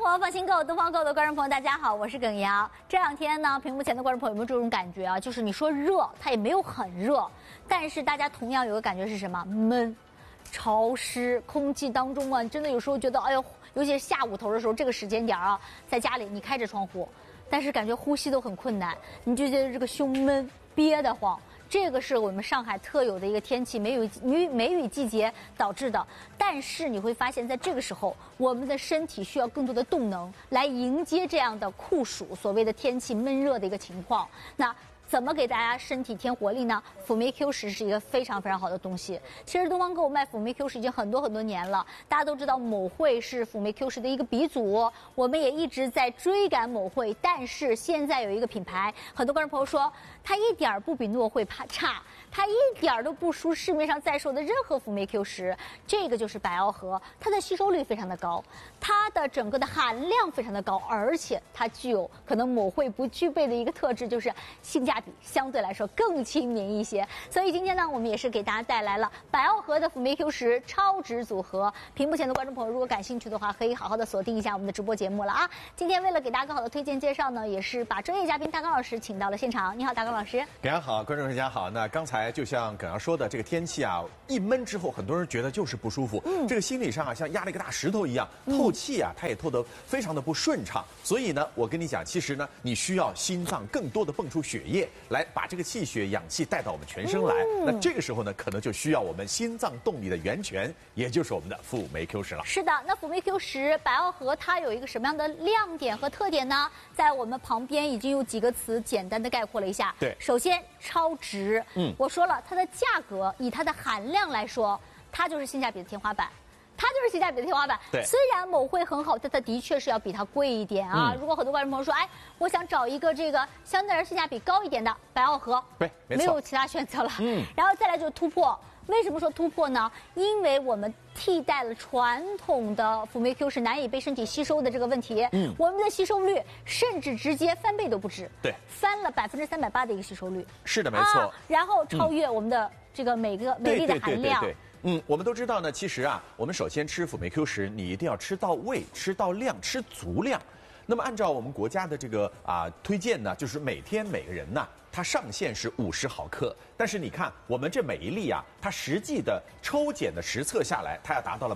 活放心购，东方购的观众朋友，大家好，我是耿瑶。这两天呢，屏幕前的观众朋友有没有这种感觉啊？就是你说热，它也没有很热，但是大家同样有个感觉是什么？闷、潮湿，空气当中啊，真的有时候觉得，哎呦，尤其是下午头的时候，这个时间点啊，在家里你开着窗户，但是感觉呼吸都很困难，你就觉得这个胸闷、憋得慌。这个是我们上海特有的一个天气，梅雨季节导致的。但是你会发现在这个时候，我们的身体需要更多的动能来迎接这样的酷暑，所谓的天气闷热的一个情况。那怎么给大家身体添活力呢？辅酶 Q10是一个非常非常好的东西。其实东方购卖辅酶 Q10已经很多年了，大家都知道某会是辅酶 Q10的一个鼻祖，我们也一直在追赶某会。但是现在有一个品牌，很多观众朋友说它一点不比诺会差，它一点都不输市面上在售的任何辅酶 Q10，这个就是百奥和，它的吸收率非常的高，它的整个的含量非常的高，而且它具有可能某会不具备的一个特质，就是性价比相对来说更亲民一些。所以今天呢，我们也是给大家带来了百奥和的辅酶 Q10超值组合。屏幕前的观众朋友如果感兴趣的话，可以好好的锁定一下我们的直播节目了啊。今天为了给大家更好的推荐介绍呢，也是把专业嘉宾大刚老师请到了现场。你好，大刚老师。 耿阳好，观众大家好。那刚才就像耿阳说的，这个天气啊，一闷之后，很多人觉得就是不舒服。这个心理上啊，像压了一个大石头一样，透气啊，它也透得非常的不顺畅。所以呢，我跟你讲，其实呢，你需要心脏更多的泵出血液，来把这个气血、氧气带到我们全身来。那这个时候呢，可能就需要我们心脏动力的源泉，也就是我们的辅酶 Q10了。 是的，那辅酶 Q10百奥和它有一个什么样的亮点和特点呢？在我们旁边已经有几个词简单的概括了一下。 对， 首先超值。我说了，它的价格以它的含量来说，它就是性价比的天花板。它就是性价比的天花板。 对， 虽然某会很好，但它的确是要比它贵一点啊。如果很多观众朋友说，哎，我想找一个这个相对而性价比高一点的百奥和， 对， 没有其他选择了。然后再来就是突破。为什么说突破呢？因为我们替代了传统的辅酶 Q10难以被身体吸收的这个问题。我们的吸收率甚至直接翻倍都不止。 对， 翻了380%的一个吸收率。 是的，没错。 然后超越我们的这个每粒的含量。 对。我们都知道呢，其实啊，我们首先吃辅酶 Q10，你一定要吃到位、吃到量、吃足量。那么按照我们国家的这个推荐呢，就是每天每个人呢，它上限是50毫克。但是你看，我们这每一粒啊，它实际的抽检的实测下来，它要达到了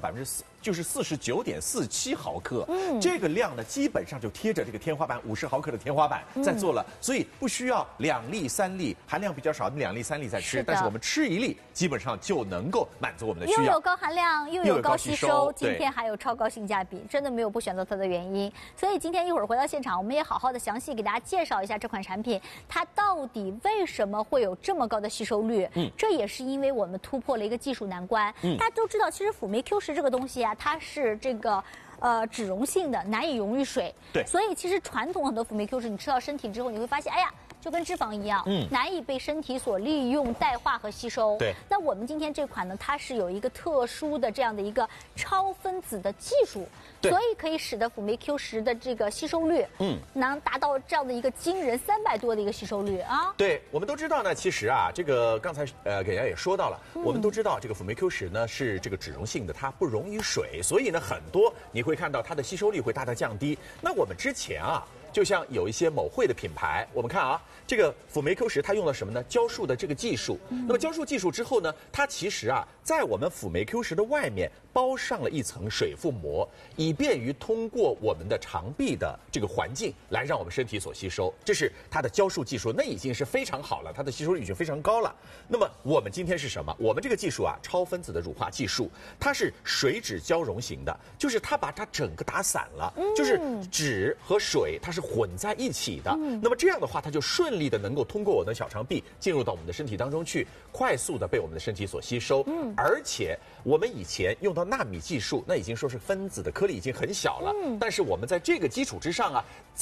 49.47毫克。这个量呢，基本上就贴着这个天花板50毫克的天花板在做了，所以不需要2粒、3粒，含量比较少的2粒、3粒再吃，但是我们吃1粒，基本上就能够满足我们的需要。 又有高含量，又有高吸收，今对， 天还有超高性价比，真的没有不选择它的原因。所以今天一会儿回到现场，我们也好好的详细给大家介绍一下这款产品，它到底为什么会有这么高的吸收率？这也是因为我们突破了一个技术难关。大家都知道，其实辅酶 Q10这个东西啊，它是这个脂溶性的，难以溶于水。 对， 所以其实传统很多辅酶 Q10你吃到身体之后，你会发现，哎呀，就跟脂肪一样，难以被身体所利用、代化和吸收。 对， 那我们今天这款呢，它是有一个特殊的这样的一个超分子的技术，所以可以使得辅酶 Q10的这个吸收率，能达到这样的一个惊人300多的一个吸收率啊。 对，我们都知道呢，其实啊，这个刚才给大家也说到了，我们都知道这个辅酶 Q10呢是这个脂溶性的，它不溶于水，所以呢很多你会看到它的吸收率会大大降低。那我们之前啊，就像有一些某会的品牌，我们看啊，这个辅酶 Q10它用了什么呢？胶束的这个技术。那么胶束技术之后呢，它其实啊，在我们辅酶 Q10的外面包上了一层水覆膜，以便于通过我们的肠壁的这个环境来让我们身体所吸收。这是它的胶束技术，那已经是非常好了，它的吸收率已经非常高了。那么我们今天是什么？我们这个技术啊，超分子的乳化技术，它是水脂胶溶型的，就是它把它整个打散了，就是脂和水它是混在一起的。那么这样的话，它就顺利的能够通过我们的小肠壁进入到我们的身体当中去，快速的被我们的身体所吸收。而且我们以前用到纳米技术，那已经说是分子的颗粒已经很小了，但是我们在这个基础之上啊，再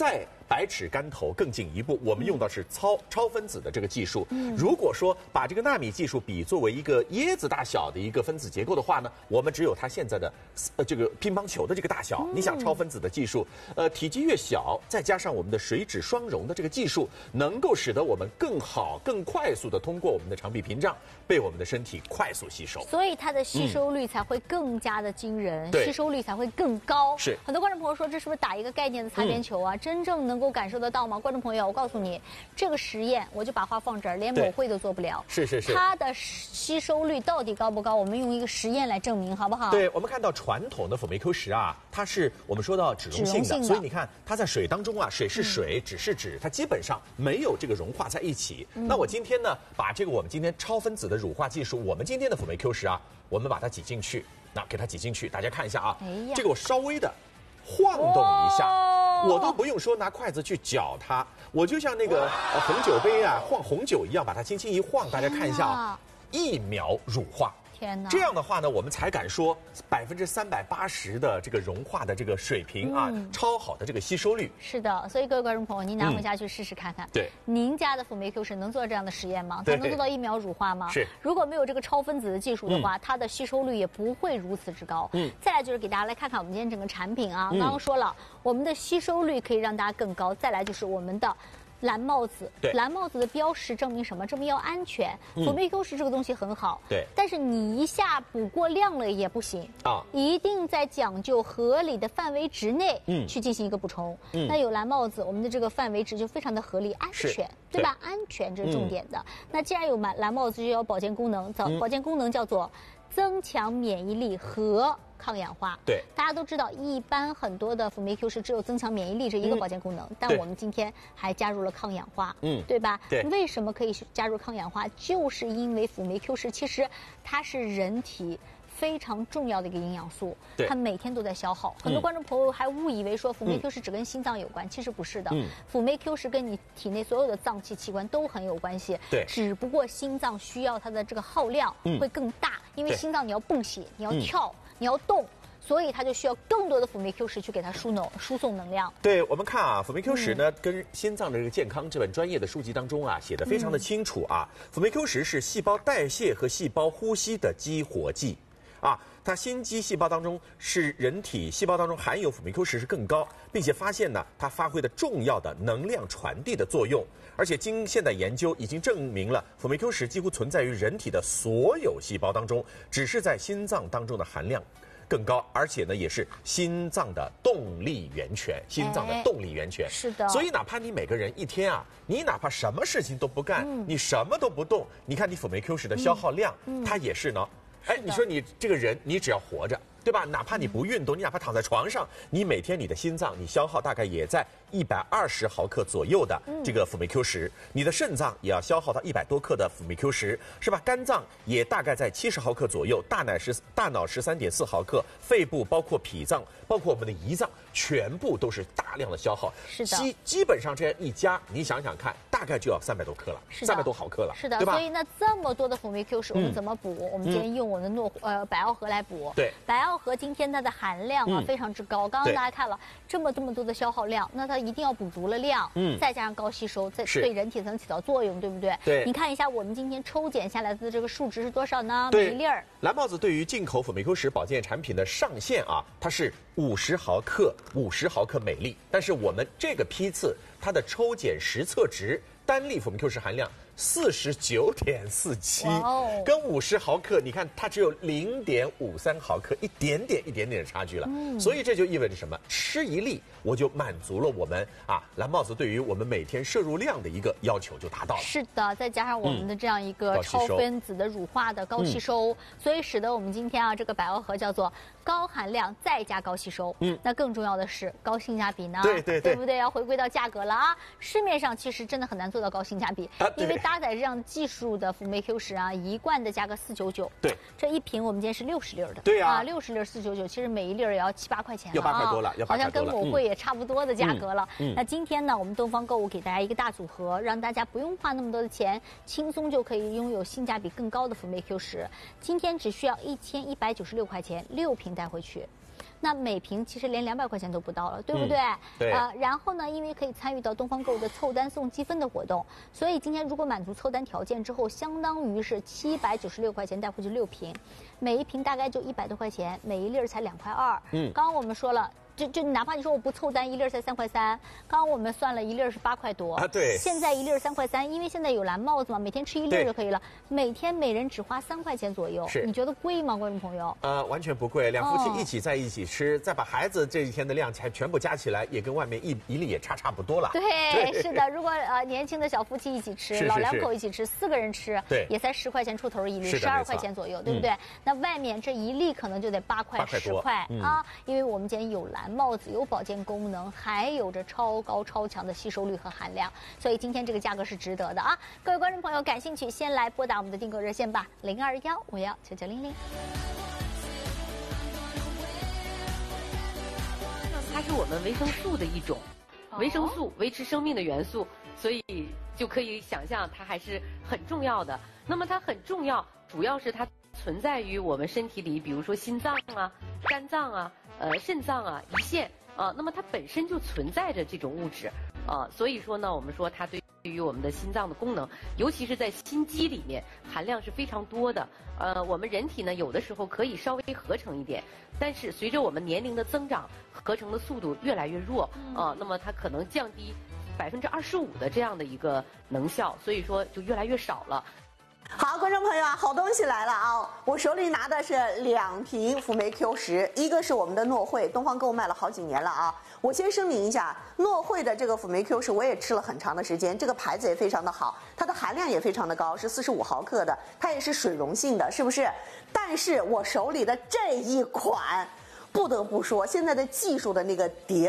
百尺竿头更进一步，我们用的是超分子的这个技术。如果说把这个纳米技术比作为一个椰子大小的一个分子结构的话呢，我们只有它现在的这个乒乓球的这个大小。你想超分子的技术，体积越小，再加上我们的水脂双溶的这个技术，能够使得我们更好、更快速的通过我们的肠壁屏障，被我们的身体快速吸收。 所以它的吸收率才会更加的惊人，吸收率才会更高。 是很多观众朋友说，这是不是打一个概念的擦边球啊？真正能够感受得到吗？观众朋友，我告诉你，这个实验我就把话放这儿，连某会都做不了。 是。 它的吸收率到底高不高？我们用一个实验来证明，好不好？ 对，我们看到传统的辅酶 Q 十啊，它是我们说到脂溶性的，所以你看它在水当中啊，水是水，脂是脂，它基本上没有这个融化在一起。那我今天呢，把这个我们今天超分子的乳化技术，我们今天的辅酶 Q 十啊，我们把它挤进去，那给它挤进去，大家看一下啊，这个我稍微的晃动一下，我都不用说拿筷子去搅它，我就像那个红酒杯啊晃红酒一样，把它轻轻一晃，大家看一下啊，1秒乳化。 天哪！ 这样的话呢，我们才敢说380%的这个融化的这个水平啊，超好的这个吸收率。 是的，所以各位观众朋友，您拿回家去试试看看。 对， 您家的辅酶 Q 十能做这样的实验吗？它能做到1秒乳化吗？ 是。 如果没有这个超分子的技术的话，它的吸收率也不会如此之高。再来就是给大家来看看我们今天整个产品啊，刚刚说了，我们的吸收率可以让大家更高。再来就是我们的蓝帽子，蓝帽子的标识证明什么？证明要安全。辅酶 Q 十这个东西很好， 对， 但是你一下补过量了也不行啊，一定在讲究合理的范围值内去进行一个补充。那有蓝帽子，我们的这个范围值就非常的合理、安全，对吧？安全这是重点的。那既然有蓝帽子，就有保健功能，保健功能叫做增强免疫力和抗氧化。 对， 大家都知道，一般很多的辅酶 Q 十只有增强免疫力这一个保健功能，但我们今天还加入了抗氧化，对吧？ 对， 为什么可以加入抗氧化？就是因为辅酶 Q 十其实它是人体非常重要的一个营养素，它每天都在消耗。很多观众朋友还误以为说辅酶 Q 十只跟心脏有关，其实不是的。辅酶 Q 十跟你体内所有的脏器器官都很有关系。 对， 只不过心脏需要它的这个耗量会更大，因为心脏你要泵血，你要跳，你要动。所以它就需要更多的辅酶 Q 十去给它输送能量。 对，我们看啊，辅酶 Q 十呢，跟心脏的这个健康这本专业的书籍当中啊，写得非常的清楚啊。辅酶 Q 十是细胞代谢和细胞呼吸的激活剂，啊，它心肌细胞当中是人体细胞当中含有辅酶 Q 十是更高，并且发现呢，它发挥的重要的能量传递的作用。而且经现代研究已经证明了，辅酶 Q 十几乎存在于人体的所有细胞当中，只是在心脏当中的含量更高，而且呢，也是心脏的动力源泉。心脏的动力源泉， 是的。 所以哪怕你每个人一天啊，你哪怕什么事情都不干，你什么都不动，你看你辅酶 Q 十的消耗量，它也是呢。你说你这个人，你只要活着，对吧？哪怕你不运动，你哪怕躺在床上，你每天你的心脏你消耗大概也在120毫克左右的这个辅酶 Q 十，你的肾脏也要消耗到100多克的辅酶 Q 十，是吧？肝脏也大概在70毫克左右，大脑13.4毫克，肺部包括脾脏，包括我们的胰脏，全部都是大量的消耗。 是的， 基本上这样一加，你想想看，大概就要300多克了，300多毫克了， 是的， 对吧？ 所以那这么多的辅酶 Q 十，我们怎么补？我们今天用我们的百奥和来补。 对， 百奥和今天它的含量啊非常之高，刚刚大家看了这么多的消耗量，那它一定要补足了量，再加上高吸收，对人体才能起到作用，对不对？ 对， 你看一下我们今天抽检下来的这个数值是多少呢？ 对， 每粒儿。 蓝帽子对于进口辅酶 Q 十保健产品的上限啊，它是50毫克每粒，但是我们这个批次它的抽检实测值单粒辅酶 Q 十含量49.47，跟50毫克，你看它只有0.53毫克，一点点的差距了。所以这就意味着什么？吃一粒我就满足了我们蓝帽子对于我们每天摄入量的一个要求就达到了。 是的，再加上我们的这样一个超分子的乳化的高吸收，所以使得我们今天这个百奥和叫做高含量再加高吸收。那更重要的是高性价比呢？对不对？要回归到价格了啊！市面上其实真的很难做到高性价比，因为搭载这样技术的辅酶 Q 十一罐的价格499， 对， 这一瓶我们今天是60粒的， 对啊 ，60粒499，其实每一粒也要7、8块钱， 要8块多了， 好像跟某会也差不多的价格了。那今天呢，我们东方购物给大家一个大组合，让大家不用花那么多的钱，轻松就可以拥有性价比更高的辅酶 Q 十。今天只需要1196块钱，6瓶带回去。 那每瓶其实连200块钱都不到了，对不对？ 对。 然后呢，因为可以参与到东方购物的凑单送积分的活动，所以今天如果满足凑单条件之后，相当于是796块钱带回去6瓶，每一瓶大概就100多块钱，每一粒才2.2块。刚刚我们说了。就哪怕你说我不凑单，一粒才3.3块，刚刚我们算了一粒是8块多啊，对。 现在一粒3.3块，因为现在有蓝帽子嘛，每天吃1粒就可以了，每天每人只花3块钱左右。 是， 你觉得贵吗，观众朋友？ 完全不贵，两夫妻一起在一起吃，再把孩子这一天的量全部加起来，也跟外面一粒也差不多了。 对，是的，如果年轻的小夫妻一起吃，老两口一起吃，4个人吃， 对， 也才10块钱出头一粒，12块钱左右，对不对？那外面这一粒可能就得8块、10块啊，因为我们今天有蓝帽子，有保健功能，还有着超高超强的吸收率和含量，所以今天这个价格是值得的啊！各位观众朋友，感兴趣先来拨打我们的订购热线吧，0215199900。 它是我们维生素的一种，维生素维持生命的元素，所以就可以想象它还是很重要的。那么它很重要，主要是它存在于我们身体里，比如说心脏啊、肝脏啊、肾脏啊、胰腺。那么它本身就存在着这种物质，所以说呢，我们说它对于我们的心脏的功能，尤其是在心肌里面含量是非常多的。我们人体呢，有的时候可以稍微合成一点，但是随着我们年龄的增长，合成的速度越来越弱，那么它可能降低25%的这样的一个能效，所以说就越来越少了。 好，观众朋友啊，好东西来了啊！我手里拿的是2瓶辅酶 Q10，一个是我们的诺慧，东方购卖了好几年了啊。我先声明一下，诺慧的这个辅酶 Q10我也吃了很长的时间，这个牌子也非常的好，它的含量也非常的高，是45毫克的，它也是水溶性的，是不是？但是我手里的这一款，不得不说，现在的技术的那个叠